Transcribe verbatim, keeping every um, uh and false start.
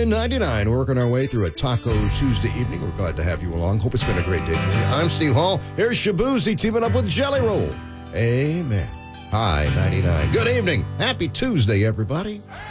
ninety-nine. We're working our way through a Taco Tuesday evening. We're glad to have you along. Hope it's been a great day for you. I'm Steve Hall. Here's Shabuzi teaming up with Jelly Roll. Amen. Hi, ninety-nine. Good evening. Happy Tuesday, everybody.